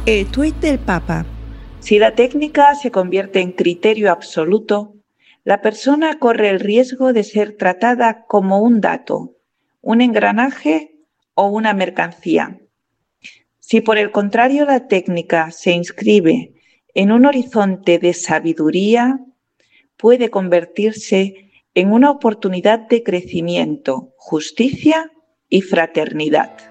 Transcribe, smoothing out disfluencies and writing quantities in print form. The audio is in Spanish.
Tuit del Papa. Si la técnica se convierte en criterio absoluto, la persona corre el riesgo de ser tratada como un dato, un engranaje o una mercancía. Si por el contrario la técnica se inscribe en un horizonte de sabiduría, puede convertirse en una oportunidad de crecimiento, justicia y fraternidad.